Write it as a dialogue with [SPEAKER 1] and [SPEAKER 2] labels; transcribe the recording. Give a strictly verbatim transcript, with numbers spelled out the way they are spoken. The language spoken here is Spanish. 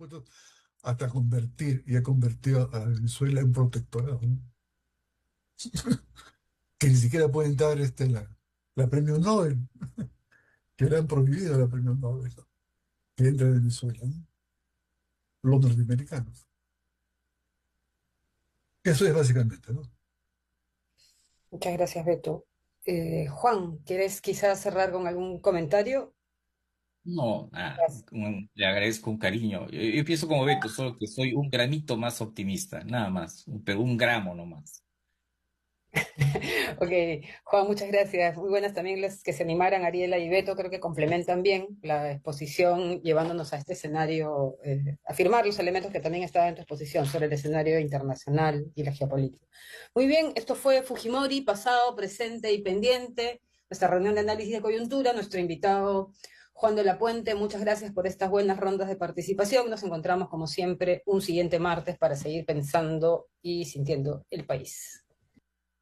[SPEAKER 1] dispuestos hasta convertir, y ha convertido a Venezuela en protectorado, ¿no? Que ni siquiera pueden dar este, la, la premio Nobel, que le han prohibido la premio Nobel, ¿no? Que entra en Venezuela, ¿no? Los norteamericanos. Eso es básicamente, ¿no?
[SPEAKER 2] Muchas gracias, Beto. Eh, Juan, ¿quieres quizás cerrar con algún comentario?
[SPEAKER 3] No, ah,
[SPEAKER 2] Gracias.
[SPEAKER 3] un- le agradezco un cariño. Yo, yo pienso como Beto, solo que soy un gramito más optimista, nada más, pero un gramo nomás.
[SPEAKER 2] Ok, Juan, muchas gracias. Muy buenas también las que se animaran, Ariela y Beto, creo que complementan bien la exposición, llevándonos a este escenario, eh, afirmar los elementos que también estaban en tu exposición sobre el escenario internacional y la geopolítica. Muy bien, esto fue Fujimori, pasado, presente y pendiente, nuestra reunión de análisis de coyuntura, nuestro invitado Juan de la Puente, muchas gracias por estas buenas rondas de participación. Nos encontramos, como siempre, un siguiente martes para seguir pensando y sintiendo el país.